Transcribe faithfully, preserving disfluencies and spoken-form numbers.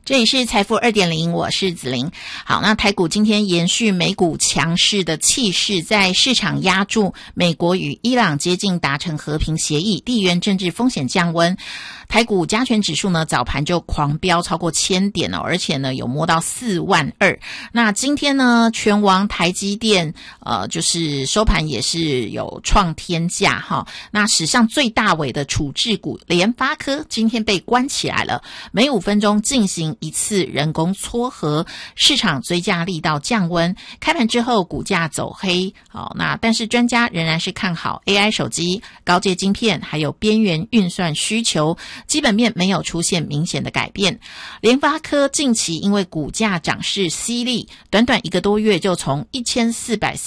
这里是财富 二点零， 我是子玲。好，那台股今天延续美股强势的气势，在市场压住美国与伊朗接近达成和平协议，地缘政治风险降温，台股加权指数呢早盘就狂飙超过千点哦，而且呢有摸到四万二。那今天呢全网台积电呃就是收盘也是有创天价哈。那史上最大尾的处置股联发科今天被关起来了，每五分钟进行一次人工撮合，市场追价力道降温，开盘之后股价走黑。好，那但是专家仍然是看好 A I 手机、高阶晶片还有边缘运算需求，基本面没有出现明显的改变。联发科近期因为股价涨势犀利，短短一个多月就从一千四百